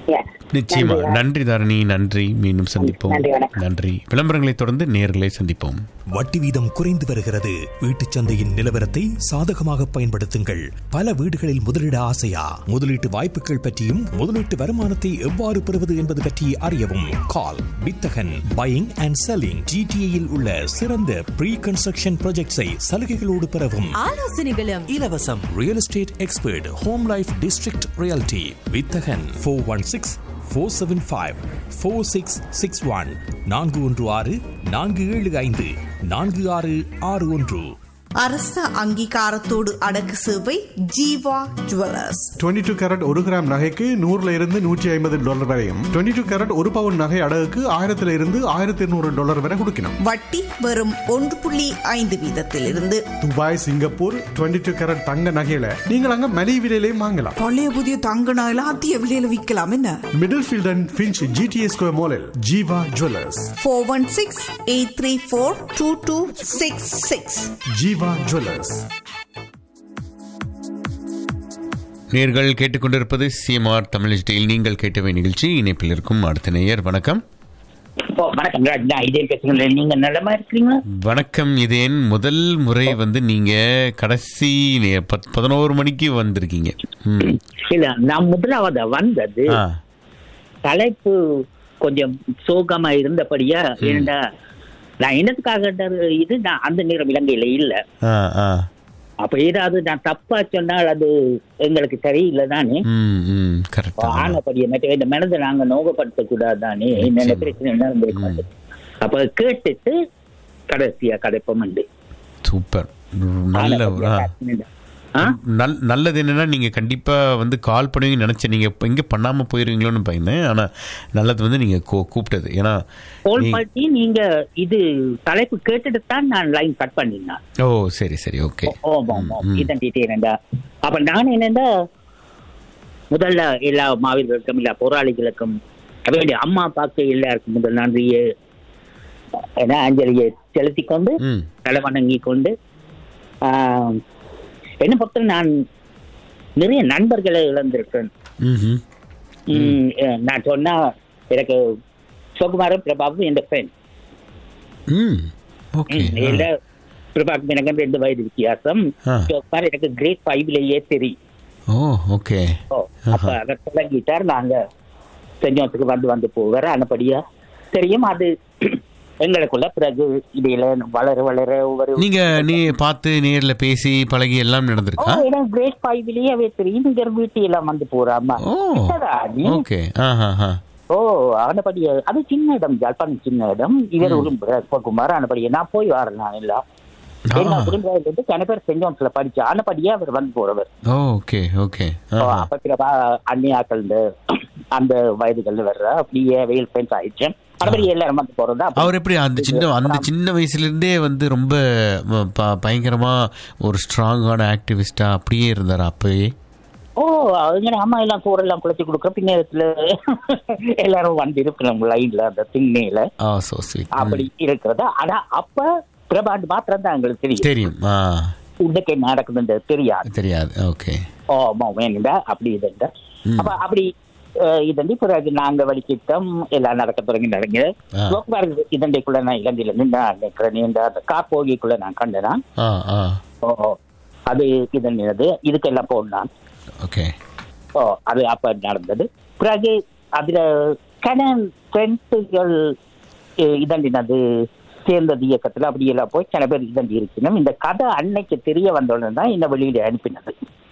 நிச்சயமா. நன்றி தாரணி, நன்றி. மீண்டும் சந்திப்போம். நன்றி. விளம்பரங்களை தொடர்ந்து நேர்களை சந்திப்போம். வட்டி வீதம் குறைந்து வருகிறது. வீட்டுச் சந்தையின் நிலவரத்தை சாதகமாக பயன்படுத்துங்கள். பல வீடுகளில் முதலீட ஆசையா? முதலீட்டு வாய்ப்புகள் பற்றியும் முதலீட்டு வருமானத்தை எவ்வாறு பெறுவது என்பது பற்றி அறியவும். கால் வித்தகன் பையிங் அண்ட் செல்லிங். ஜிடிஏயில் உள்ள சிறந்த ப்ரீ கன்ஸ்ட்ரக்ஷன் ப்ராஜெக்ட்ஸை சலுகைகளோடு பெறவும். ஆலோசனைகளும் இலவசம். Real estate expert home life district reality. வித்தகன் 416-475-4661 416-475-4661. அரச அங்கீகாரத்தோடு அடக்கு சேவை ஜீவா ஜுவல்லர்ஸ். 22 கேரட் 1 கிராம் நகைக்கு $100 வரையும், 22 கேரட் 1 பவுன் நகை அடகுக்கு $1,000 வரை கொடுக்கணும். வட்டி வெறும் 1.5% துபாய், சிங்கப்பூர் 22 கேரட் தங்க நகையில நீங்கள் அங்க மலிவு விலையிலேயே வாங்கலாம். பழைய புதிய தங்க நகையில அதிக விலையில விற்கலாம். என்ன middle field and Finch GTA square மாலில் ஜீவா ஜுவல்லர்ஸ். 416-834-2266. ஜீவா ஜுவல்லர்ஸ். நேர்கள் கேட்டுக்கொண்டிருப்பது சிஎம்ஆர் தமிழ் ஸ்டைல். நீங்கள் கேட்டவை நிகழ்ச்சி. இணைப்பில் இருக்கும் அடுத்த நேயர். வணக்கம். வணக்கம் ராஜ், நான் இதே பேசுகிறேன். நீங்க நலமா இருக்கிறீங்களா? வணக்கம். இதேன் முதல் முறை நீங்க கடைசி 11 மணிக்கு வந்திருக்கீங்க. இல்ல, நான் முதலாவது வந்தது தலைப்பு கொஞ்சம் சோகமா இருந்தபடியா. ஏண்டா நான் என்னத்துக்காக இது, நான் அந்த நேரம் இலங்கையில இல்ல. அப்ப ஏதாவது நான் தப்பா சொன்னால் அது எங்களுக்கு சரியில்லை தானே. ஆனபடியா இந்த மனதை நாங்க நோகப்படுத்த கூடாது தானே. என்ன பிரச்சனை நடந்திருக்காது. அப்ப கேட்டுட்டு கடைசியா கடைப்பம். சூப்பர். நல்லது என்னன்னா நீங்க கண்டிப்பா கால் பண்ணுவீங்க நினைச்சேன். நீங்க எங்க பண்ணாம போயிருவீங்களோன்னு பயந்தேன். ஆனா நல்லது நீங்க கூப்பிட்டது. ஏன்னா கால் பண்ணி நீங்க இது தலைப்பு கேட்டுட்டு தான் நான் லைன் கட் பண்ணிருந்தேன். ஓ சரி சரி, ஓகே. இதான் டீட்டெயில். அப்ப நான் என்னன்னா முதல்ல எல்லா மாவீரர்களுக்கும் எல்லா போராளிகளுக்கும் அவருடைய அம்மா அப்பாக்கு எல்லாருக்கும் முதல் நன்றியை அஞ்சலியை செலுத்தி கொண்டு தலை வணங்கி கொண்டு, என்ன பொறுத்த நான் நிறைய நண்பர்களை இழந்திருக்கேன். நான் சொன்னா எனக்கு சுகுமாரும் பிரபாவும் என் ஃப்ரெண்ட். பிரபாவுக்கு எனக்கு 2 வயது வித்தியாசம். சுகுமார் எனக்கு கிரேட் 5லயே தெரியும். அப்ப அதை தொடங்கிட்டார். நாங்க செஞ்சோத்துக்கு வந்து போவார். அந்தபடியா தெரியும். அது எங்களுக்குள்ள பிறகு இடையில வளர வளர நீங்க பார்த்து நேர்ல பேசி பழகி எல்லாம் நடந்திருக்கா? கிரேட் 5லயே அவே தெரியும். இங்க வீட்டு எல்லாம் வந்து போறாமா. ஆனபடியா அது சின்ன இடம், ஜாழ்ப்பாணம் சின்ன இடம். இவர் குமார். ஆனபடியா நான் போய் வரேன். நான் எல்லாம் கணவர் செஞ்சோன்ஸ்ல படிச்சு. ஆனபடியா அவர் வந்து போறவர். அப்ப பிறகு அந்நியாக்கள் அந்த வயதுகள்ல வர்ற அப்படியே வெயில் ஃப்ரெண்ட்ஸ் ஆயிடுச்சு. அவர் எப்படி அந்த சின்ன வயசுல இருந்தே ரொம்ப பயங்கரமா ஒரு ஸ்ட்ராங்கான ஆக்டிவிஸ்டா அப்படியே இருந்தாரு அப்பயே? அம்மா எல்லாம் சோறெல்லாம் குளிச்சு கொடுக்குற பின்னேரத்துல எல்லாரும் வந்து இருக்கிறோம் லைன்ல அந்த திண்ணையில அப்படி இருக்கிறதா. ஆனா அப்ப பிரபாண்ட் மாத்திரம் தான் எங்களுக்கு தெரியும். உனக்கு என்ன நடக்குதுன்னு தெரியாது. அப்படி இதுண்டா. அப்ப அப்படி இதண்டி பிறகு நாங்க வலிக்கிட்டோம். எல்லாம் நடக்க தொடங்கி நடங்க. இதண்டைக்குள்ள நான் இலங்கையில நின்று அந்த காப்போகிக்குள்ள நான் கண்டனா. அது இதனது இதுக்கெல்லாம் போனான். அது அப்ப நடந்தது. பிறகு அதுல ஃப்ரெண்ட்ஸுகள் இதண்டினது சேர்ந்தது இயக்கத்துல அப்படி எல்லாம் போய் சில பேர் இதண்டி இருக்கணும். இந்த கதை அன்னைக்கு தெரிய வந்தோன்னு தான் இந்த வெளியில அனுப்பினது.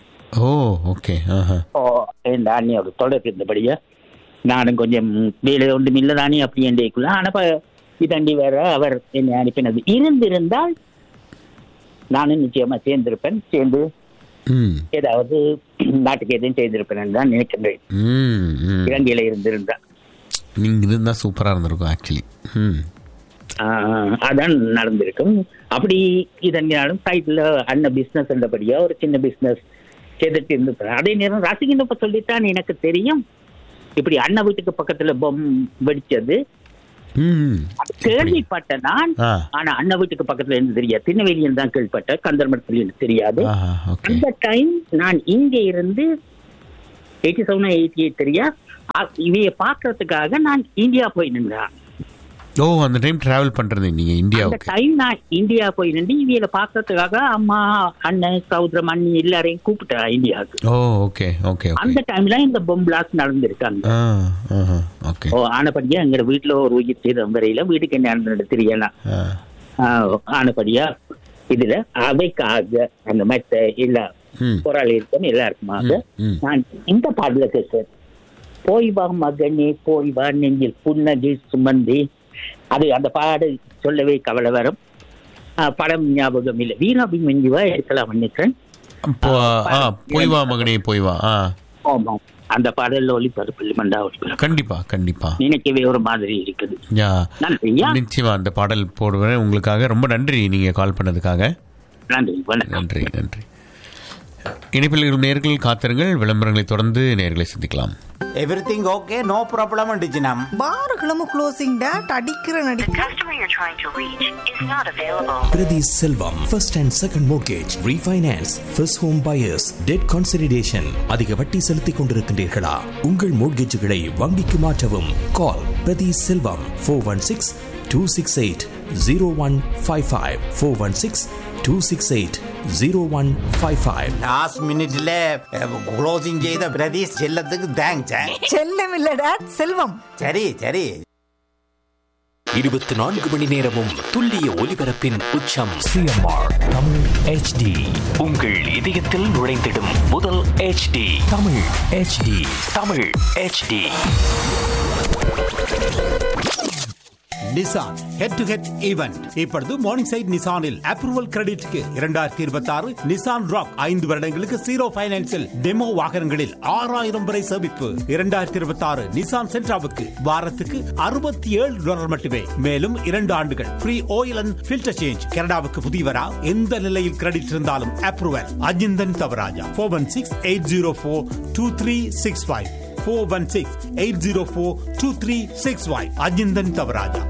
இந்த அண்ணியோட தொடர்பு இருந்தபடியா நானும் கொஞ்சம் வேலை ஒன்றும் இல்லதானே அப்படி என்றைக்குள்ள. ஆனா இதண்டி வேற அவர் என்னை அனுப்பினது இருந்திருந்தால் நானும் நிச்சயமா சேர்ந்திருப்பேன். சேர்ந்து ஏதாவது நாட்டுக்கு எதுவும் செய்திருப்பேன் தான் நினைக்கின்றேன். இலங்கையில இருந்திருந்தா நீங்க இருந்தா சூப்பரா இருந்திருக்கும் ஆக்சுவலி. அதான் நடந்திருக்கும். அப்படி இதனாலும் சைட்ல அண்ணன் பிசினஸ் இருந்தபடியா ஒரு சின்ன பிசினஸ் செய்துட்டு இருந்திருப்பேன். அதே நேரம் ரசிகனப்ப சொல்லித்தான் எனக்கு தெரியும் இப்படி அண்ணன் வீட்டுக்கு பக்கத்துல பொம் வெடிச்சது கேள்விப்பட்ட நான். ஆனா அண்ணன் வீட்டுக்கு பக்கத்துல இருந்து தெரியாது. திருநெல்வேலியில் தான் கேள்விப்பட்ட, கந்தர்மடத்துல எனக்கு தெரியாது. அந்த டைம் நான் இங்க இருந்து 87 88 தெரியா இவைய பாக்குறதுக்காக நான் இந்தியா போய் நின்றேன். ஓ, அந்த டைம் டிராவல் பண்றது நீங்க இந்தியாவுக்கு? அந்த டைம் நான் இந்தியா போய் நின்று இவையில பாக்குறதுக்காக அம்மா, அண்ணன், சகோதரம், அண்ணி எல்லாரையும் கூப்பிட்டேன் இந்தியாவுக்கு. ஓ, ஓகே ஓகே. அந்த டைம்ல இந்த பொம் பிளாஸ்ட் நடந்திருக்காங்க. ஆனபடியா எங்க வீட்டுல ஒரு உயிர் சேதம் வரையில வீட்டுக்கு என்ன நடந்து தெரியல. ஆனபடியா இதுல அவைக்காக அந்த மற்ற எல்லா போராளி இருக்கும் எல்லாருக்குமாக நான் இந்த பாடல கேட்கிறேன். போய் வா மகனே போய் வா நெஞ்சில் புன்னகை சுமந்தி. அது அந்த பாடு சொல்லவே கவலை வரும். படம் ஞாபகம் இல்லை, வீராபிமன்யுவா இருக்கலாம் நினைக்கிறேன். போய் வா மகனே போய் வா. ஆமா, அந்த பாடல்ல ஒளிபரப்பு மண்டா ஒளிபரப்பு கண்டிப்பா கண்டிப்பா நினைக்கவே ஒரு மாதிரி இருக்குது. நிச்சயமா அந்த பாடல் போடுவேன் உங்களுக்காக. ரொம்ப நன்றி நீங்க கால் பண்ணதுக்காக. நன்றி, நன்றி நன்றி. இணைப்பில் இருக்கும் நேர்கள் காத்திருங்கள். விளம்பரங்களை தொடர்ந்து நேர்களை சந்திக்கலாம். Everything okay, no problem டிஜினம். பாருகளும் closing date அடிக்கிற நடி. The customer you're trying to reach is not available. Priti Selvam, first and second mortgage, refinance, first home buyers, debt consolidation. அதிக வட்டி செலுத்திக் கொண்டிருக்கின்றீர்களா? உங்கள் மோட்கேஜுகளை வங்கிக்கு மாற்றவும். கால் பிரதி செல்வம் 416-268-0155 416-268-0155. லாஸ்ட் மினிட்ல க்ளோசிங் செய்த பிரதீஷ் செல்லத்துக்கு தேங்க்ஸ். செல்லம் இல்ல டேட், செல்வம். சரி சரி. 24 மணி நேரமும் துல்லிய ஒலிபரப்பின் உச்சம். CMR தமிழ் HD, உங்கள் இதயத்தில் நுழைந்திடும் முதல் HD Tamil HD, Tamil HD. Nissan head to head event இப்பொழுது morning side நிசானில் approval கிரெடிட்க்கு 2026 Nissan rock 5 வருடங்களுக்கு 0 ஃபைனான்ஸில் டெமோ வாகனங்களில் 6000 வரை சேமிப்பு. 2026 நிசான் சென்ட்ராவுக்கு வாரத்துக்கு $67 மட்டுமே. மேலும் 2 ஆண்டுகள் free oil and filter change. கனடாவுக்கு புதியவரா? எந்த நிலையில் கிரெடிட் இருந்தாலும் அப்ரூவல். அஜிந்தன் தவராஜா 416-804-2365 416-804-2365 அஜிந்தன் தவராஜா.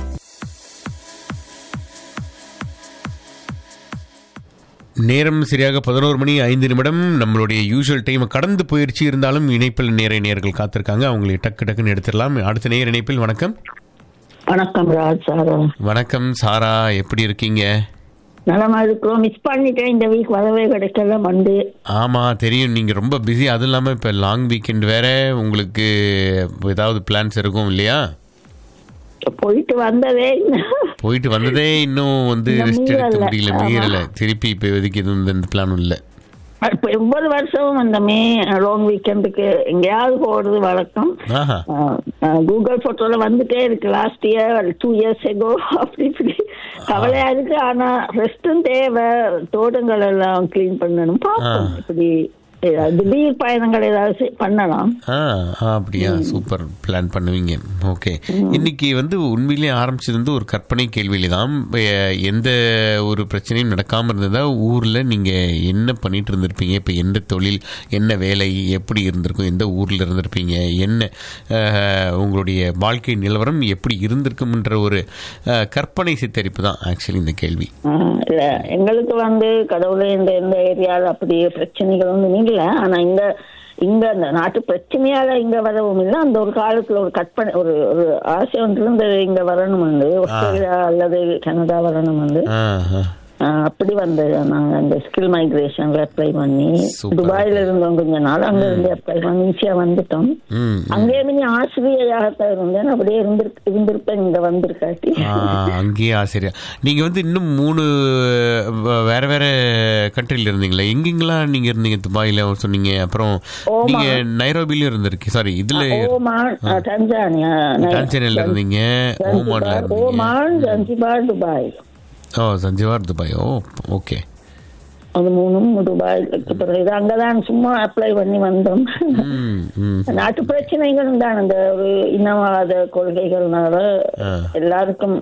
நேரம் சரியாக 11:05. நம்மளுடைய யூசுவல் டைம் கடந்து போயிடுச்சு. இருந்தாலும் இணைப்பில் நேர்கள் காத்திருக்காங்க. அவங்களை டக்கு டக்குன்னு எடுத்துடலாம். அடுத்த நேர இணைப்பில். வணக்கம். வணக்கம் ராஜ் சாரா. வணக்கம் சாரா, எப்படி இருக்கீங்க? நலமா இருக்கிறோம். மிஸ் பண்ணிட்டேன், இந்த வீக் வரவே கிடைக்கல. மண்டே. ஆமா தெரியும், நீங்க ரொம்ப பிஸி. அதுவும் இல்லாம இப்ப லாங் வீக்கெண்ட் வேற. உங்களுக்கு ஏதாவது பிளான்ஸ் இருக்கும் இல்லையா? போயிட்டு வந்ததே இன்னும் வந்து ரெஸ்ட் எடுக்க முடியல, மீறல. திருப்பி இப்ப எதுக்கு எதுவும் இந்த பிளானும் இல்லை. ஒவ்வொரு வருஷமும் அந்த மே லாங் வீக்கெண்டுக்கு எங்கேயாவது போடுறது வழக்கம். கூகுள் போட்டோல வந்துட்டே இருக்கு. லாஸ்ட் இயர் 2 years ago அப்படி இப்படி கவலையா இருக்கு. ஆனா ரெஸ்டும் தேவை. தோட்டங்கள் எல்லாம் கிளீன் பண்ணணும். பார்ப்போம் இப்படி திடீர் பயணங்கள் ஏதாவது பண்ணலாம். அப்படியா? சூப்பர் பிளான் பண்ணுவீங்க. ஓகே, இன்னைக்கு வந்து உண்மையிலேயே ஆரம்பிச்சது வந்து ஒரு கற்பனை கேள்வியில தான். எந்த ஒரு பிரச்சனையும் நடக்காமல் இருந்ததா ஊர்ல நீங்க என்ன பண்ணிட்டு இருந்திருப்பீங்க? இப்ப எந்த தொழில், என்ன வேலை, எப்படி இருந்திருக்கும்? எந்த ஊர்ல இருந்திருப்பீங்க? என்ன உங்களுடைய வாழ்க்கை நிலவரம் எப்படி இருந்திருக்கும்ன்ற ஒரு கற்பனை சித்தரிப்பு தான் ஆக்சுவலி இந்த கேள்வி. எங்களுக்கு வந்து கடவுளை இந்த ஏரியாவில் அப்படி பிரச்சனைகள் வந்து இல்லை. ஆனா இங்க இந்த நாட்டு பிரச்சனையால இங்க வரவும் இல்லை. அந்த ஒரு காலத்துல ஒரு கற்பனை, ஒரு ஆசை ஒன்று இருந்தது, இங்க வரணும் வந்து ஆஸ்திரேலியா அல்லது கனடா வரணும் வந்து. அப்படி வந்தது. நாங்க அந்த ஸ்கில் மைக்ரேஷன்ல அப்ளை பண்ணி துபாயில இருந்தோம் கொஞ்ச நாள். அங்க இருந்து அப்ளை பண்ணி ஈஸியா வந்துட்டோம். அங்கே இருந்து ஆசிரியராகத்தான் இருந்தேன். அப்படியே இருந்திருப்பேன், இங்க வந்திருக்காட்டி. அங்கேயே ஆசிரியா. நீங்க வந்து இன்னும் 3 வேற வேற கண்ட்ரில இருந்தீங்களா? எங்கெங்கெல்லாம் நீங்க இருந்தீங்க? துபாயில சொன்னீங்க, அப்புறம் நீங்க நைரோபில இருந்திருக்கீங்க. சாரி, இதுல டான்சானியால இருந்தீங்க, Oman, Zanzibar, Dubai. சஞ்சீவார், Dubai. Okay. அது 3 துபாய்க்கு பிறகு அங்கதான் சும்மா அப்ளை பண்ணி வந்தோம். நாட்டு பிரச்சனைகள் தான், அந்த ஒரு இனவாத கொள்கைகள்னால எல்லாருக்கும்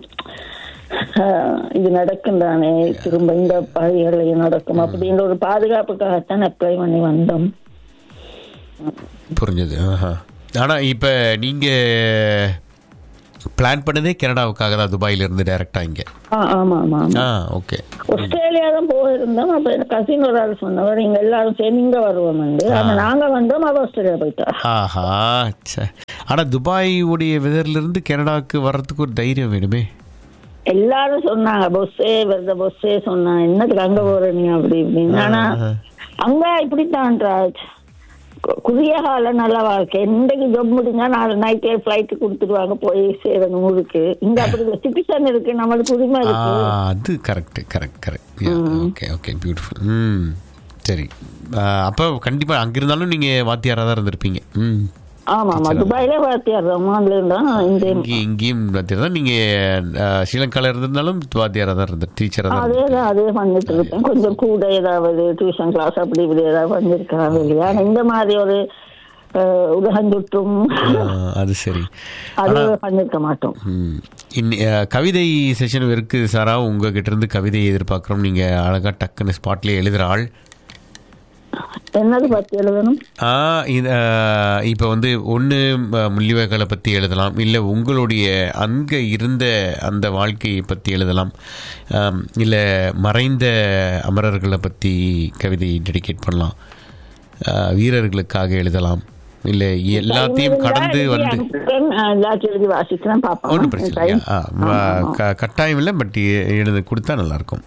இது நடக்கும் தானே, திரும்ப இந்த பகுதிகளில் நடக்கும் அப்படின்ற ஒரு பாதுகாப்புக்காகத்தான் அப்ளை பண்ணி வந்தோம். புரிஞ்சது. ஆனா இப்ப நீங்க பிளான் பண்ணதே கனடாவுக்காக தான், துபாயில இருந்து டைரக்டா இங்க. ஆமா ஆமா ஆமா. ஓகே. ஆஸ்திரேலியா தான் போயிருந்தோம். அப்ப எனக்கு கசின் ஒரு ஆள் சொன்னவர் இங்க எல்லாரும் சேர்ந்து இங்க வருவோம். நாங்க வந்தோம், அவர் ஆஸ்திரேலியா போயிட்டா. ஆஹா. ஆனா துபாய் உடைய வெதர்ல இருந்து கனடாவுக்கு வர்றதுக்கு ஒரு தைரியம் வேணுமே. எல்லாரும் சொன்னாங்க பொஸ்ஸே சொன்னாங்க, என்னத்துக்கு அங்க போற நீ அப்படி இப்படின்னு. ஆனா அங்க இப்படித்தான் குறுகிய கால நல்ல வாழ்க்கை. இன்றைக்கு ஜப் முடிஞ்சா நாலு நைட்ல பிளைட் கொடுத்துருவாங்க, போய் சேரணும் ஊருக்கு. இங்க அப்படி சிட்டிசன் இருக்கு, நம்மளுக்கு உரிமை இருக்கு. அது கரெக்ட். Okay beautiful. சரி, அப்ப கண்டிப்பா அங்க இருந்தாலும் நீங்க வாத்தியாரா தான் இருந்திருப்பீங்க. ஆமா ஆமா, துபாயில வாத்தியார் தான். இங்கேயும் வாத்தியார் தான். நீங்க ஸ்ரீலங்கால இருந்திருந்தாலும் வாத்தியாரா தான் இருந்த டீச்சரா தான். அதே பண்ணிட்டு இருப்பேன். கொஞ்சம் கூட ஏதாவது டியூஷன் கிளாஸ் அப்படி இப்படி ஏதாவது பண்ணிருக்கிறாங்க இல்லையா. இந்த மாதிரி ஒரு உலகஞ்சுற்றும் அது சரி அது பண்ணிருக்க மாட்டோம். கவிதை செஷன் இருக்கு சாரா, உங்ககிட்ட இருந்து கவிதையை எதிர்பார்க்கிறோம். நீங்க அழகா டக்குன்னு ஸ்பாட்லயே எழுதுற ஆள். என்னது பத்தி எழுதணும்? இப்போ வந்து ஒன்று முள்ளிவாய்க்காலை பற்றி எழுதலாம், இல்லை உங்களுடைய அங்கே இருந்த அந்த வாழ்க்கையை பற்றி எழுதலாம், இல்லை மறைந்த அமரர்களை பற்றி கவிதை டெடிகேட் பண்ணலாம், வீரர்களுக்காக எழுதலாம், இல்லை எல்லாத்தையும் கடந்து வந்து ஒன்றும் பிரச்சனை இல்லை, கட்டாயம் இல்லை, பட் எழுத கொடுத்தா நல்லாயிருக்கும்.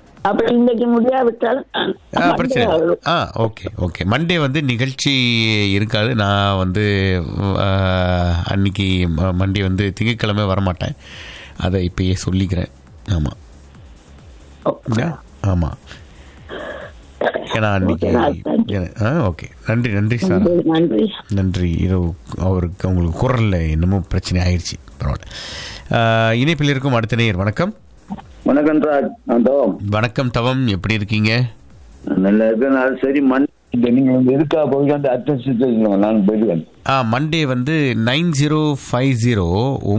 ஓகே. மண்டே வந்து நிகழ்ச்சி இருக்காது. நான் வந்து அன்னைக்கு மண்டே வந்து திங்கட்கிழமை வரமாட்டேன், அதை இப்பயே சொல்லிக்கிறேன். ஆமா ஏன்னா அன்னைக்கு ஓகே. நன்றி சார், நன்றி. இரவு அவருக்கு உங்களுக்கு குரல்ல என்னமோ பிரச்சனை ஆயிடுச்சு, பரவாயில்ல. இணைப்பில் இருக்கும் அடுத்த நேயர். வணக்கம். வணக்கம் ராஜ். வணக்கம் தவம், எப்படி இருக்கீங்க? நல்லா இருக்கேன். சரி, நீங்க இருக்கா போய் அந்த அட்ரஸ் நான் போயிடுவேன். மண்டே வந்து 9050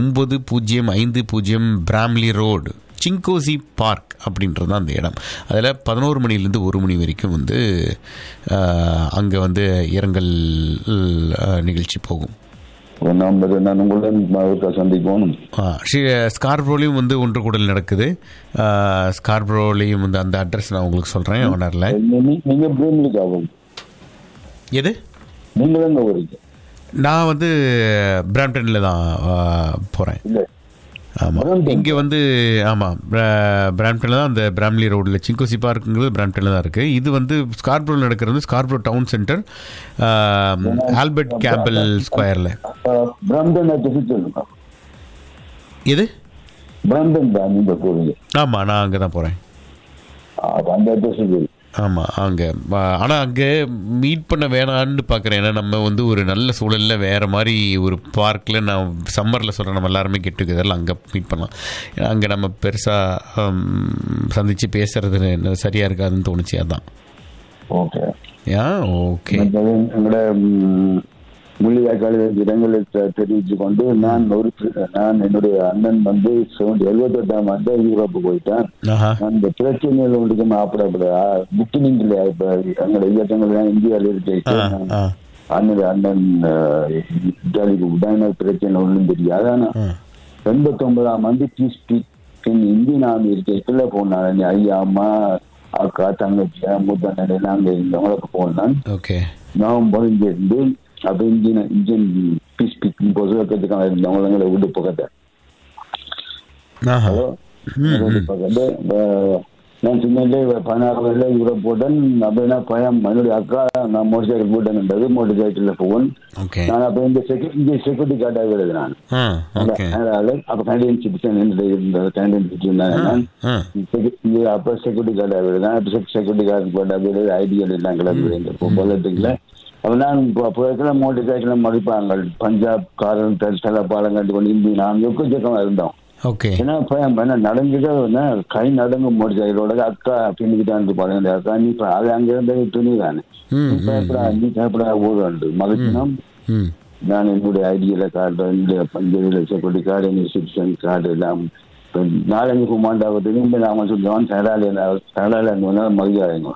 9050 பிராம்லி ரோடு, சிங்கோசி பார்க் அப்படின்றது தான் அந்த இடம். அதில் 11 மணிலேருந்து 1 மணி வரைக்கும் வந்து அங்கே வந்து இரங்கல் நிகழ்ச்சி போகும். சந்திப்போம். ஸ்கார்ப்ரோலையும் வந்து ஒன்று கூடல் நடக்குது. ஸ்கார்ப்ரோலையும் வந்து அந்த அட்ரஸ் நான் உங்களுக்கு சொல்றேன். ஓனர்ல எது நான் வந்து பிராம்டன்ல தான் போறேன். ஆமாம், இங்கே வந்து பிராம்டனில் தான் அந்த பிராம்லி ரோடில் சிங்கோசி பார்க்குங்கிறது பிராம்டனில் தான் இருக்குது. இது வந்து ஸ்கார்ப்ரோவில் நடக்கிறது Scarborough down centre, Albert Campbell ஸ்கொயரில். எது? ஆமாம், நான் அங்கே தான் போகிறேன். ஆமாம், அங்கே. ஆனால் அங்கே மீட் பண்ண வேணான்னு பார்க்குறேன். ஏன்னா நம்ம வந்து ஒரு நல்ல சூழலில் வேறு மாதிரி ஒரு பார்க்கில், நான் சம்மரில் சொல்கிறேன், நம்ம எல்லாருமே கெட் டுகெதரில் அங்கே மீட் பண்ணலாம். அங்கே நம்ம பெருசாக சந்தித்து பேசுறது சரியாக இருக்காதுன்னு தோணுச்சு, அதான். ஓகே. ஓகே. எங்களோட முள்ளிவாய்க்கால் இடங்களை தெரிவித்து கொண்டு நான் என்னுடைய அண்ணன் வந்து 78ஆம் ஆண்டு யூரோப்பு போயிட்டேன். அந்த பிரச்சனைகள் ஒன்றுக்கு மாப்பிட புக்கினிங் இல்லையா, இப்ப எங்களோட இயக்கங்கள் இந்தியாவில் இருக்கு. அண்ணன் இத்தாலிக்கு உடனே பிரச்சனை ஒன்றும் தெரியாது. ஆனா 89ஆம் ஆண்டு இந்தியன் ஆர்மி இருக்கைக்குள்ள போனாங்க. ஐயா, அம்மா, அக்கா, தங்கச்சி, மூத்த அண்ணன் நாங்க இவங்களுக்கு போனான். நான் இருந்து அப்ப இந்தியன் பீஸ் பிக்கிங் பொதுவக்கத்துக்காக இருந்தவங்களை விட்டு பக்கத்தை நான் சின்னலே 16 வயதுல யூரோப் போட்டேன். அப்படின்னா பயம் என்னுடைய அக்கா நான் மோட்டர் சைக்கிள் போட்டேன்ன்றது மோட்டர் சைக்கிள்ல போவேன். நான் அப்ப இந்த செக்யூரிட்டி கார்டாக எழுதினான். அப்ப கனடியன் சிட்டிசன் இருந்தது, கனடியன் சிட்டிசன். அப்ப செக்யூரிட்டி கார்டாக எழுதினேன். செக்யூரிட்டி கார்டு போட்டா ஐடியல் எல்லாம் கிளம்பி பொலிட்டிக்ல. அப்ப நான் இப்போ மோட்டர் சைக்கிள மடிப்பாங்க, பஞ்சாப் காரன் தலை பாலம் கண்டு கொண்டு இந்தி நான் எக்கச்சக்கமா இருந்தோம். ஏன்னா நடந்துட்டு கை நடங்கு மோட்டர் சைக்கிளோட அக்கா பின்னுக்கிட்டான் பாருங்க. அக்கா நீ அது அங்க இருந்த துணி தானே, நீ பயப்படா ஊரு மகிழ்ச்சினம். நான் என்னுடைய ஐடியில கார்டு, என்னுடைய செக்யூரிட்டி கார்டு, என்னுடைய சிட்டிசன் கார்டு எல்லாம் 4-5 குமாண்டாவது நாம சொல்லுவோம். கனடால மகிழ்ச்சி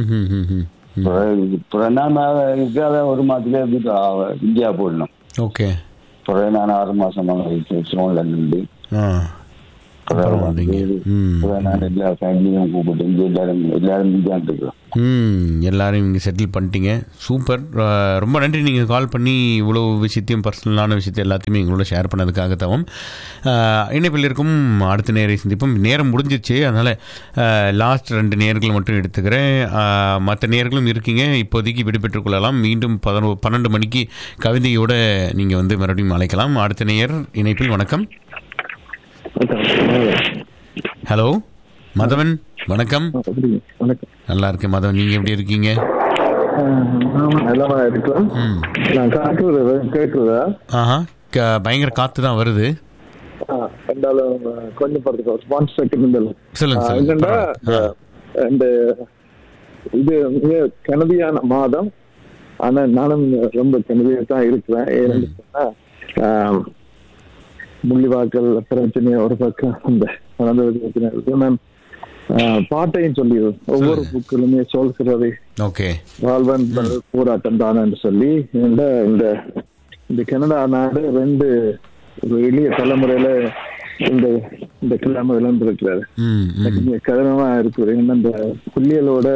இருக்காத ஒரு மாதத்துல இந்தியா போடணும். ஓகே. நான் 6 மாசம் நின்று நான் எல்லா ஃபேமிலியும் கூப்பிட்டு எல்லாரும் எல்லாரும் இங்கே செட்டில் பண்ணிட்டீங்க. சூப்பர், ரொம்ப நன்றி. நீங்கள் கால் பண்ணி இவ்வளோ விஷயத்தையும் பர்சனலான விஷயத்தை எல்லாத்தையுமே எங்களோட ஷேர் பண்ணதுக்காக தவம். இணைப்பில் இருக்கும் அடுத்த நேரை சந்திப்போம். நேரம் முடிஞ்சிச்சு, அதனால் லாஸ்ட் 2 நேர்கள் மட்டும் எடுத்துக்கிறேன். மற்ற நேர்களும் இருக்கீங்க, இப்போதைக்கு விடுபெற்றுக் கொள்ளலாம். மீண்டும் 12 மணிக்கு கவிதையோடு நீங்கள் வந்து மறுபடியும் அழைக்கலாம். அடுத்த நேயர் இணைப்பில். வணக்கம். ஹலோ மதவன், வணக்கம். நல்லா இருக்கேன் மதவன், நீங்க எப்படி இருக்கீங்க? பயங்கர காத்து தான் வருது. சொல்லுங்க. இது மிக கனதியான மாதம், ஆனா நானும் ரொம்ப கனதியா தான் இருக்கிறேன். ஏன்னு சொன்னா முள்ளிவாக்கல் பிரச்சனை ஒரு பக்கம் அந்த நான் பாட்டையும் சொல்லி ஒவ்வொரு புக்கிலுமே சொல்கிறது வாழ்வன் போராட்டம் தான் என்று சொல்லி இந்த கனடா நாடு 2 ஒரு எளிய தலைமுறையில இந்த கிழமை இழந்திருக்கிறாரு. கடினமா இருக்குது. இந்த புள்ளிகளோட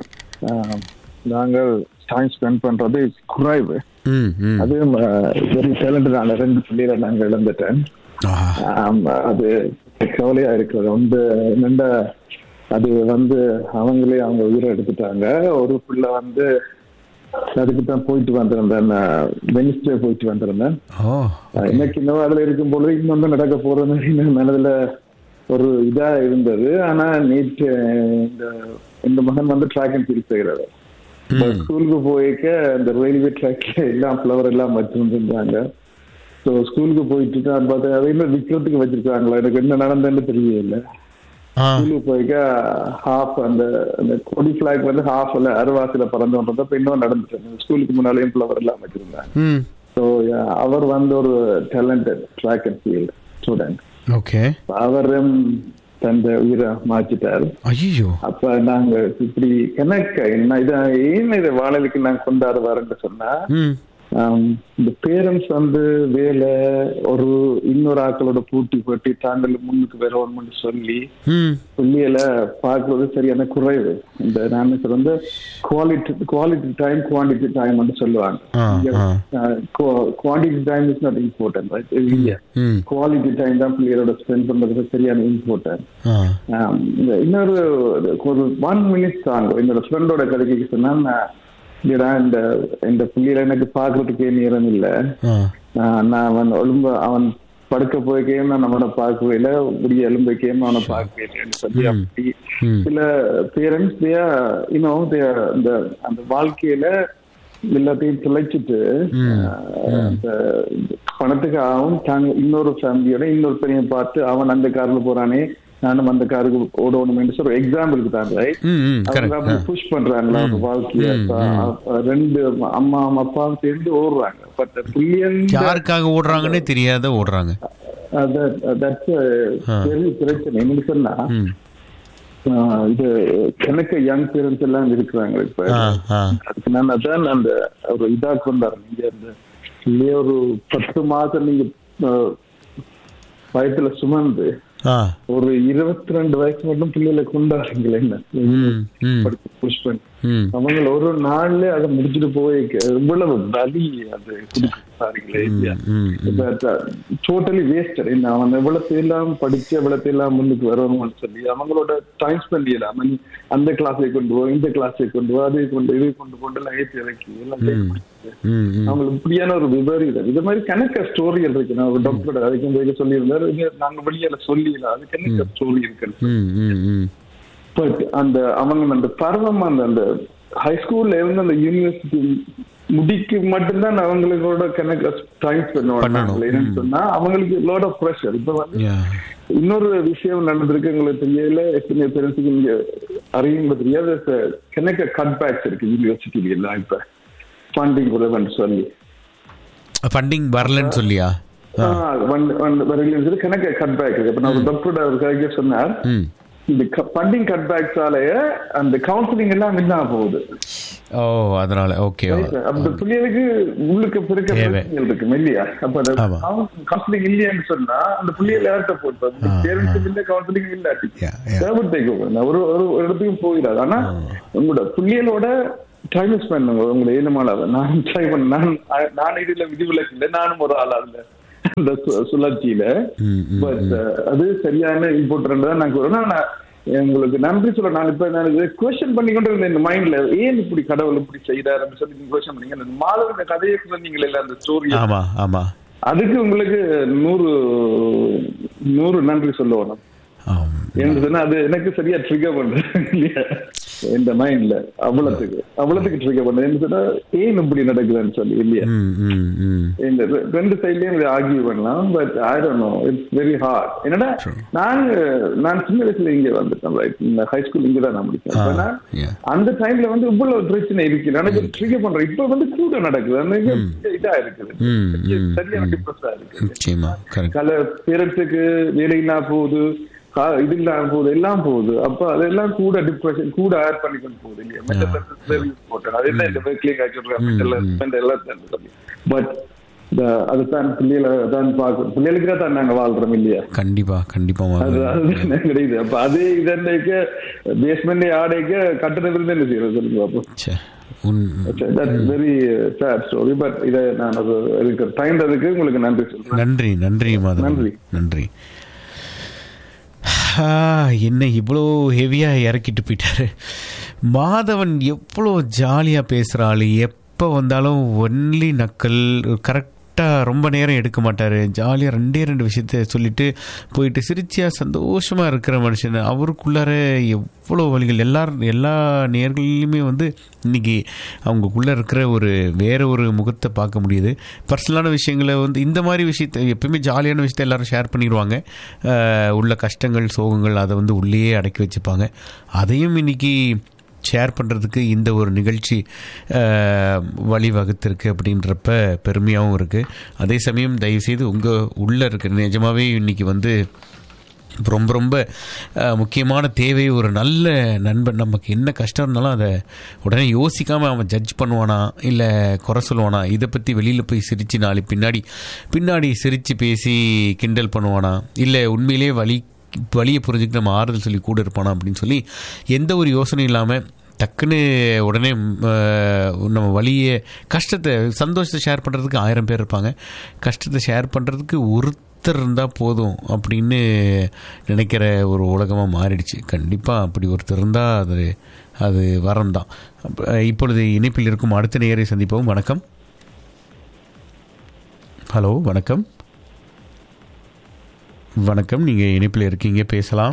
நாங்கள் டைம் ஸ்பெண்ட் பண்றது குறைவு. அதுவும் வெரி டேலண்டடான 2 பிள்ளைகளை நாங்கள் இழந்துட்டேன். அது கவலையா இருக்கிறது. என்னண்டா அது அவங்களே அவங்க உயிரை எடுத்துட்டாங்க. ஒரு பிள்ளை அதுக்குதான் போயிட்டு வந்திருந்தேன், வெனிஸ்டே போயிட்டு வந்திருந்தேன். எனக்கு இன்னும் அதுல இருக்கும் பொழுது இன்னும் நடக்க போறது மனதுல ஒரு இதா இருந்தது. ஆனா நேற்று இந்த மகன் ட்ராக் அண்ட் ஃபீல்ட் செய்யறது. ஸ்கூலுக்கு போயிருக்க இந்த ரயில்வே ட்ராக்ல எல்லாம் ஃபிளவர் எல்லாம் வச்சிருந்துருந்தாங்க. ஸோ ஸ்கூலுக்கு போயிட்டு தான் பார்த்தேன், அதை இன்னும் விற்கிறதுக்கு வச்சிருக்காங்களா, எனக்கு என்ன நடந்ததுன்னு தெரியல. ஸ்கூலுக்கு போயிருக்க ஹாஃப் அந்த கொடி ஃபிளாக் ஹாஃப் அறுவாசில பறந்து இப்ப இன்னும் நடந்துட்டு ஸ்கூலுக்கு முன்னாலேயும் ஃபிளவர் எல்லாம் வச்சிருந்தாங்க. ஸோ அவர் ஒரு talented track and field student. அவரும் தந்த உயிரை மாற்றிட்டாரு. அப்ப நாங்க இப்படி இதை வானொலிக்கு நாங்க கொண்டாடுவாருன்னு சொன்னா இந்த பேரண்ட்ஸ் வேலை ஒரு இன்னொரு ஆக்களோட பூட்டி போட்டி தாங்கள் முன்னுக்கு வரணும்னு சொல்லி சொல்லியில பாக்குறது சரியான குறைவு. இந்த நான் குவாலிட்டி டைம் குவான்டிட்டி டைம் சொல்லுவாங்க. Quantity time is not important, quality time தான் பிள்ளைகளோட ஸ்பெண்ட் பண்றது சரியான இம்பார்ட்டன்ட். இன்னொரு ஒரு 1 minute தாங்க என்னோட ஃப்ரெண்டோட கதைக்கு சொன்னா, இந்த புள்ளியில எனக்கு பாக்குறதுக்கே நேரம் இல்ல, நான் அவன் படுக்க போய்க்கேயும் நான் நம்மளோட பார்க்கவே இல்லை, முடிய எலும்பைக்கேயும் அவனை பார்க்கவே இல்லைன்னு சொல்லி அப்படி சில பேரண்ட்ஸ் இந்த அந்த வாழ்க்கையில எல்லாத்தையும் தொலைச்சிட்டு அந்த பணத்துக்காகவும் தாங்க இன்னொரு ஃபேமிலியோட இன்னொரு பெரிய பார்த்து அவன் அந்த கார்ல போறானே நானும் அந்த காருக்கு ஓடணும் என்று ஒரு எக்ஸாம்பிளுக்கு தான் அவங்க புஷ் பண்றாங்களா வாழ்க்கைய. 2 அம்மா அப்பாவும் சேர்ந்து ஓடுறாங்க. பட் யாருக்காக ஓடுறாங்கன்னே தெரியாத ஓடுறாங்க. பெரிய பிரச்சனை என்ன சொன்னா, இது எனக்கு யங் பேரண்ட்ஸ் எல்லாம் இருக்கிறாங்க. இப்ப அதுக்கு நான் அதான் அந்த ஒரு இதா கொண்டாரு. நீங்க அந்த ஒரு 10 மாசம் நீங்க வயசுல சுமந்து ஒரு 22 வயசு மட்டும் பிள்ளைகளை கொண்டாடுறீங்களே, புஷ் பண்ணி அவங்க ஒரு நாள்ல அதை முடிச்சுட்டு போய் எவ்வளவு வலி அது கொடுக்குறாங்களே, டோட்டலி வேஸ்டட். அவன் எவ்வளத்தையெல்லாம் படிச்சு எவ்வளத்தையெல்லாம் முன்னுக்கு வரணும்னு சொல்லி அவங்களோட டைம் ஸ்பெண்ட் செய்யலாம். அந்த கிளாஸை கொண்டு போ, இந்த கிளாஸை கொண்டு போ, அதை கொண்டு இதை கொண்டு எல்லாம் ஏற்றி இறக்கி எல்லாம் அவங்களுக்கு இப்படியான ஒரு விபரீதம். இது மாதிரி கணக்க ஸ்டோரிகள் இருக்கு. நான் ஒரு டாக்டரோட அதுக்கும் போய் சொல்லியிருந்தாரு, நாங்க வெளியில சொல்லிடலாம், அது கணக்க ஸ்டோரி இருக்கு. பட் அந்த அவங்க அந்த பருவம் அந்த ஹைஸ்கூல்ல இருந்து அந்த யூனிவர்சிட்டி முடிக்கு மட்டும்தான் அவங்களோட கணக்கு டைம் ஸ்பெண்ட் பண்ணணும் சொன்னா அவங்களுக்கு லோட் ஆஃப் ப்ரெஷர். இப்ப இன்னொரு விஷயம் நடந்திருக்கு, எங்களுக்கு தெரியல, எத்தனை பேருக்கு நீங்க அறியுங்க தெரியாது, கணக்க கட் பேக்ஸ் இருக்கு யூனிவர்சிட்டில எல்லாம். இப்ப ஃபண்டிங் வரலன்னு சொல்லி ஃபண்டிங் வரலன்னு சொல்லியா கணக்க கட் பேக் இருக்கு. இப்ப நான் ஒரு டாக்டரோட ஒரு கதைக்கு சொன்னார், இந்த ஃபண்டிங் கட்பேக்ஸாலேயே அந்த கவுன்சிலிங் எல்லாம் இல்லாம போகுது. ஓ, அதனால ஓகே. அந்த பிள்ளைகளுக்கு உள்ளுக்கு பிறக்க பிரச்சனைகள் இருக்கு இல்லையா? அப்ப கவுன்சிலிங் இல்லையான்னு சொன்னா அந்த பிள்ளைகள் யார்கிட்ட போட்டு பேரண்ட்ஸும் இல்ல, கவுன்சிலிங் இல்லாட்டி ஒரு இடத்துக்கும் போயிடாது. ஆனா உங்களோட பிள்ளைகளோட டைம் ஸ்பெண்ட் பண்ணுங்க. உங்களை ஏழுமாளாத நான் ட்ரை பண்ண நான் இதுல விதிவிலக்கு இல்லை, நானும் ஒரு ஆள் அதுல அந்த சுழற்சியில. பட் அது சரியான இம்பார்ட்டன்ட் தான் நான் கூறுறேன். உங்களுக்கு நன்றி சொல்ல. நான் இப்ப நான் குவெஸ்சன் பண்ணிக்கொண்டு இருந்தேன் இந்த மைண்ட்ல, ஏன் இப்படி கடவுள் இப்படி செய்தாருன்னு சொல்லி நீங்க குவெஸ்சன் பண்ணீங்க. அந்த மாதவன் கதையை சொன்னீங்களே அந்த ஸ்டோரி, அதுக்கு உங்களுக்கு 100 நன்றி சொல்லுவோம். என்று சொன்னா அது எனக்கு சரியா ட்ரிகர் பண்றேன் இந்த மைண்ட்ல, அவ்வளவுக்கு ட்ரிகர் பண்றேன். என்ன சொன்னா ஏன் இப்படி நடக்குதுன்னு சொல்லி இல்லையா? இந்த ரெண்டு சைட்லயும் ஆர்கியூ பண்ணலாம். But I don't know, it's very hard. என்னன்னா நான் சின்ன வயசுல இங்க வந்துட்டேன், ரைட்? இந்த ஹை ஸ்கூல் இங்க தான் நான் முடிச்சேன். அந்த டைம்ல வந்து இவ்வளவு பிரச்சனை இருக்கு, எனக்கு ட்ரிகர் பண்றேன். இப்ப வந்து கூட நடக்குது, இதா இருக்குது, சரியான டிப்ரெஸ்ஸா இருக்கு. கல பேரண்ட்ஸுக்கு வேலை இல்லாம போகுது, இது இல்லாம போகுது, எல்லாம் போகுது. அப்ப அதெல்லாம் கூட டிப்ரெஷன் கூட ஆட் பண்ணிக்கொண்டு போகுது இல்லையா? அது என்ன இந்த பட் அதுதான் பிள்ளைகளை தான் பார்க்கணும், பிள்ளைகளுக்கு தான் நாங்க வாழ்றோம் இல்லையா? கண்டிப்பா கண்டிப்பா அதுதான் கிடையாது. அப்ப அதே இதன்னைக்கு பேஸ்மெண்ட் ஆடைக்க கட்டணத்துல என்ன செய்யறது சொல்லுங்க அப்போ. Very sad story. பட் இதை நான் டைம்ன்றதுக்கு உங்களுக்கு நன்றி சொல்றேன். நன்றி நன்றி நன்றி நன்றி. என்ன இவ்வளோ ஹெவியாக இறக்கிட்டு போயிட்டாரு மாதவன். எவ்வளோ ஜாலியாக பேசுகிறாள், எப்போ வந்தாலும் ஒன்லி நக்கல், கரெக்டாக ரொம்ப நேரம் எடுக்க மாட்டார், ஜாலியாக 2 விஷயத்த சொல்லிட்டு போயிட்டு சிரிச்சியாக சந்தோஷமாக இருக்கிற மனுஷன். அவருக்குள்ளார எவ்வளோ வழிகள், எல்லா நேர்கள்லையுமே வந்து இன்றைக்கி அவங்களுக்குள்ளே இருக்கிற வேறு ஒரு முகத்தை பார்க்க முடியுது. பர்சனலான விஷயங்களை வந்து இந்த மாதிரி விஷயத்தை எப்பயுமே ஜாலியான விஷயத்தை எல்லோரும் ஷேர் பண்ணிடுவாங்க. உள்ள கஷ்டங்கள் சோகங்கள் அதை வந்து உள்ளேயே அடக்கி வச்சுப்பாங்க. அதையும் இன்றைக்கி ஷேர் பண்ணுறதுக்கு இந்த ஒரு நிகழ்ச்சி வழிவகுத்திருக்கு அப்படின்றப்ப பெருமையாகவும் இருக்குது. அதே சமயம் தயவுசெய்து உங்கள் உள்ளே இருக்கிற நிஜமாகவே இன்றைக்கி வந்து ரொம்ப ரொம்ப முக்கியமான தேவை ஒரு நல்ல நண்பன். நமக்கு என்ன கஷ்டம் இருந்தாலும் அதை உடனே யோசிக்காமல் அவன் ஜட்ஜ் பண்ணுவானா இல்லை குறை சொல்லுவானா, இதை பற்றி வெளியில் போய் சிரித்து பின்னாடி சிரித்து பேசி கிண்டல் பண்ணுவானா, இல்லை உண்மையிலே வழியை புரிஞ்சுக்கிட்டு நம்ம ஆறுதல் சொல்லி கூட இருப்பானா அப்படின்னு சொல்லி எந்த ஒரு யோசனையும் இல்லாமல் டக்குன்னு உடனே நம்ம வழியை கஷ்டத்தை சந்தோஷத்தை ஷேர் பண்ணுறதுக்கு 1000 பேர் இருப்பாங்க, கஷ்டத்தை ஷேர் பண்ணுறதுக்கு ஒருத்தர் இருந்தால் போதும் அப்படின்னு நினைக்கிற ஒரு உலகமாக மாறிடுச்சு. கண்டிப்பாக அப்படி ஒருத்தர் இருந்தால் அது வரம் தான். இப்பொழுது இணைப்பில் இருக்கும் அடுத்த நேயரை சந்திப்போம். வணக்கம். ஹலோ, வணக்கம். வணக்கம், நீங்கள் இணைப்பில் இருக்கீங்க, பேசலாம்.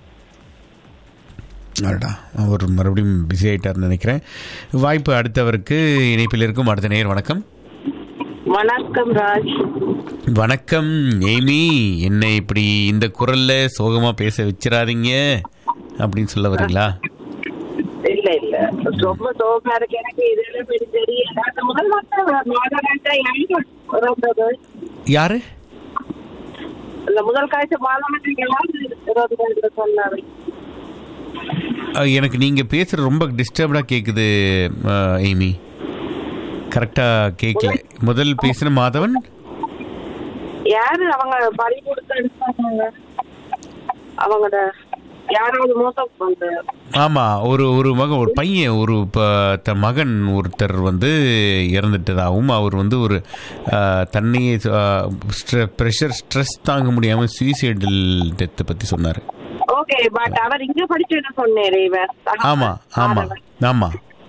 அவர் மறுபடியும் பிஸி ஆகிட்டார்னு நினைக்கிறேன். வாய்ப்பு அடுத்தவருக்கு. இணைப்பில் இருக்கும் அடுத்த நேயர். வணக்கம். வணக்கம் ராஜ். வணக்கம் எய்மி. என்ன இப்படி இந்த குரல்ல சோகமா பேச வச்சிடாதீங்க அப்படின்னு சொல்ல வரீங்களா? இல்ல இல்ல, ரொம்ப சோகமா இருக்கு எனக்கு. இதுல தெரியல. யாரு முதல் காய்ச்ச சொன்னாரு. எனக்கு நீங்க பேசுறது ரொம்ப டிஸ்டர்ப்டா கேக்குது எய்மி, கரெக்டா கேட்கல. முதல் பேசுன மாதவன் யாரு? அவங்க பறி கொடுத்து எடுத்தாங்க அவங்களோட யாராவது மோசம் வந்து. ஆமா, ஒரு மகன், ஒரு பையன், ஒரு மகன் ஒருத்தர் வந்து இறந்துட்டதாகவும் அவர் வந்து ஒரு தன்னையே ப்ரெஷர் ஸ்ட்ரெஸ் தாங்க முடியாம சூசைடல் டெத்தை பத்தி சொன்னாரு. ஓகே, பட் அவர் இங்க படிச்சேன்னு சொன்னேரே. ஆமா ஆமா ஆமா,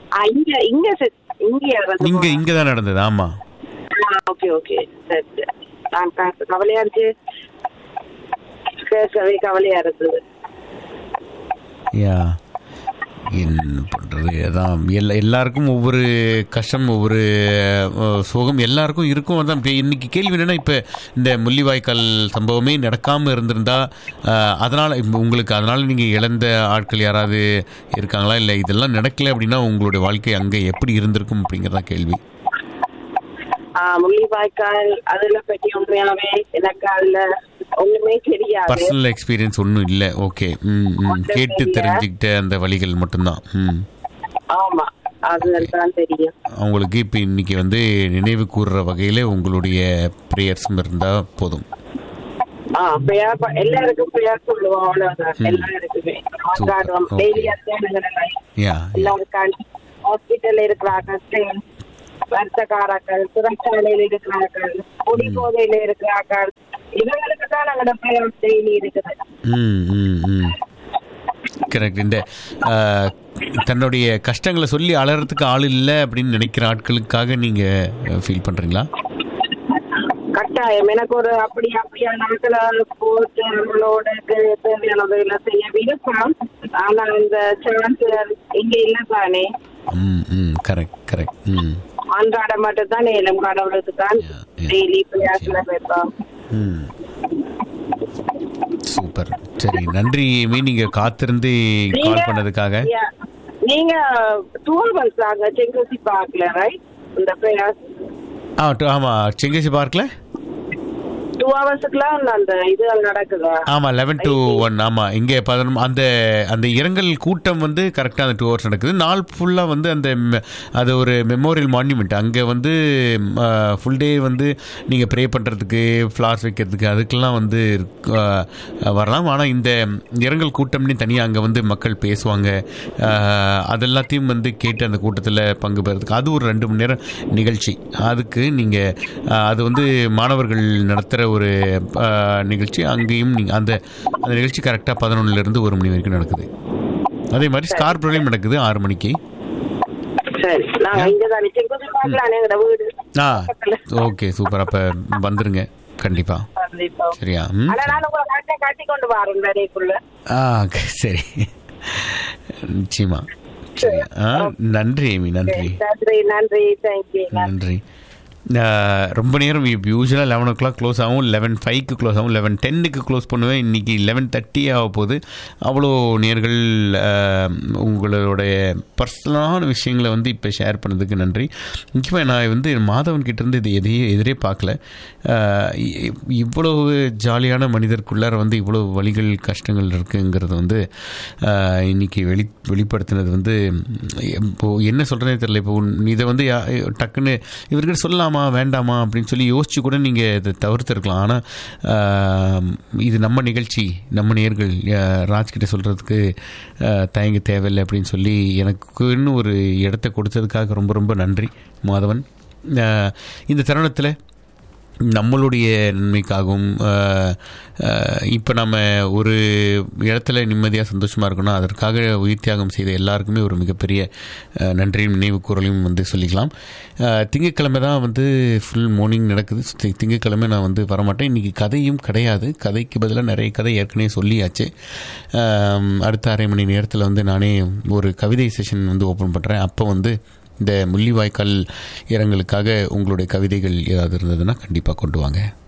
இங்க தான் நடந்தது. ஆமா, ஓகே ஓகே, சரி. நான் கவலையா இருக்கு, பேசவே கவலையா இருக்குது. என்ன பண்ணுறது, அதான் எல்லாருக்கும் ஒவ்வொரு கஷ்டம், ஒவ்வொரு சோகம் எல்லாருக்கும் இருக்கும். அதான் இன்னைக்கு கேள்வி என்னென்னா, இப்போ இந்த முள்ளிவாய்க்கால் சம்பவமே நடக்காமல் இருந்திருந்தா அதனால் உங்களுக்கு அதனால் நீங்கள் இழந்த ஆட்கள் யாராவது இருக்காங்களா, இல்லை இதெல்லாம் நடக்கலை அப்படின்னா உங்களுடைய வாழ்க்கை அங்கே எப்படி இருந்திருக்கும் அப்படிங்கிறதா கேள்வி. முள்ளிவாய்க்கால் அதில் பற்றி உண்மையாகவே எனக்கு அதில் ஒண்ணுமே தெரியாது. பர்சனல் எக்ஸ்பீரியன்ஸ் ஒன்றும் இல்லை. ஓகே. கேட்டு தெரிஞ்சுக்கிட்ட அந்த வழிகள் மட்டும்தான். ஆமா, அதுதான் தெரியும். அவங்களுக்கு இப்போ இன்னைக்கு வந்து நினைவு கூறுற வகையில உங்களுடைய பிரேயர்ஸும் இருந்தா போதும். எல்லாருக்கும் பிரேயர் சொல்லுவோம், அவ்வளவுதான். எல்லாருக்குமே ஹாஸ்பிட்டல் இருக்கிறார்கள், வருத்தக்காரர்கள், சிறைச்சாலையில் இருக்கிறார்கள், குடி போதையில இருக்கிறார்கள், இவங்களுக்கு தான் நாங்களோட பிரேயர் டெய்லி இருக்குது. கரெக்ட். இந்த தன்னுடைய கஷ்டங்களை சொல்லி அலறதுக்கு ஆள் இல்லை அப்படின்னு நினைக்கிற ஆட்களுக்காக நீங்க ஃபீல் பண்றீங்களா? கட்டாயம். எனக்கு ஒரு அப்படியான நாட்களை போட்டு நம்மளோட தேவையானதை செய்ய விருப்பம். ஆனா இந்த சான்ஸ் இங்க இல்ல தானே. கரெக்ட். அன்றாட மட்டும் தான் ஏலம் கடவுளுக்கு தான் டெய்லி பிரயாசல வைப்போம். சூப்பர். சரி, நன்றி ஏமி, நீங்க காத்திருந்து கால் பண்ணதுக்காக. நீங்க 12 months ஆக செங்கசி பார்க்கல, ரைட்? இந்த பிரயாஸ். ஆமா, செங்கசி பார்க்கல 2 hours அந்த இது நடக்குதா? ஆமா, 11 to 1. ஆமா, இங்கே அந்த இரங்கல் கூட்டம் வந்து கரெக்டாக அந்த 2 hours நடக்குது. நாள் ஃபுல்லாக வந்து அது ஒரு மெமோரியல் மான்யூமெண்ட். அங்கே வந்து ஃபுல் டே வந்து நீங்கள் ப்ரே பண்ணுறதுக்கு, ஃப்ளார்ஸ் வைக்கிறதுக்கு, அதுக்கெல்லாம் வந்து வரலாம். ஆனால் இந்த இரங்கல் கூட்டம்னு தனியாக அங்கே வந்து மக்கள் பேசுவாங்க. அதெல்லாத்தையும் வந்து கேட்டு அந்த கூட்டத்தில் பங்கு பெறதுக்கு அது ஒரு 2 மணி நேரம் நிகழ்ச்சி. அதுக்கு நீங்கள் அது வந்து மாணவர்கள் நடத்துகிற ஒரு நிகழ்ச்சி. அங்கேயும் அந்த நிகழ்ச்சி கரெக்டாக 11 to 1 மணி வரைக்கும் நடக்குது. அதே மாதிரி ஸ்கார்பிரோலையும் நடக்குது 6 மணிக்கு. Okay, super. அப்ப வந்துருங்க கண்டிப்பா. சரியா? சரி, நிச்சயமா. சரியா? நன்றி ஏமி, நன்றி. ரொம்ப நேரம் யூஸ்வலாக 11 o'clock க்ளோஸ் ஆகும், 11:05 க்ளோஸ் ஆகும், 11:10 க்ளோஸ் பண்ணுவேன். இன்றைக்கி 11:30 ஆக போகுது. அவ்வளோ நேர்கள் உங்களுடைய பர்சனலான விஷயங்களை வந்து இப்போ ஷேர் பண்ணதுக்கு நன்றி. முக்கியமாக நான் வந்து மாதவன் கிட்டேருந்து இது எதிரே பார்க்கல. இவ்வளவு ஜாலியான மனிதருக்குள்ளார வந்து இவ்வளோ வலிகள் கஷ்டங்கள் இருக்குங்கிறது வந்து இன்றைக்கி வெளிப்படுத்தினது வந்து இப்போது என்ன சொல்கிறதே தெரியல. இப்போ இதை வந்து டக்குன்னு இவர்கிட்ட சொல்லலாம் வேண்டாமா அப்படின்னு சொல்லி யோசிச்சு கூட நீங்கள் இதை தவிர்த்துருக்கலாம். ஆனால் இது நம்ம நிகழ்ச்சி, நம்ம நேயர்கள் ராஜ்கிட்ட சொல்கிறதுக்கு தயங்க தேவையில்லை அப்படின்னு சொல்லி எனக்கு இன்னும் ஒரு இடத்த கொடுத்ததுக்காக ரொம்ப ரொம்ப நன்றி மாதவன். இந்த தருணத்தில் நம்மளுடைய நன்மைக்காகவும் இப்போ நம்ம ஒரு இடத்துல நிம்மதியாக சந்தோஷமாக இருக்கணும், அதற்காக உயிர் தியாகம் செய்த எல்லாருக்குமே ஒரு மிகப்பெரிய நன்றியும் நினைவு கூறலையும் வந்து சொல்லிக்கலாம். திங்கட்கிழமை தான் வந்து ஃபுல் மார்னிங் நடக்குது. திங்கட்கிழமை நான் வந்து வரமாட்டேன். இன்றைக்கி கதையும் கிடையாது. கதைக்கு பதிலாக நிறைய கதை ஏற்கனவே சொல்லியாச்சு. அடுத்த 1/2 மணி நேரத்தில் வந்து நானே ஒரு கவிதை செஷன் வந்து ஓப்பன் பண்ணுறேன். அப்போ வந்து இந்த முள்ளிவாய்க்கால் இரங்கலுக்காக உங்களுடைய கவிதைகள் ஏதாவது இருந்ததுன்னா கண்டிப்பாக கொண்டு வாங்க.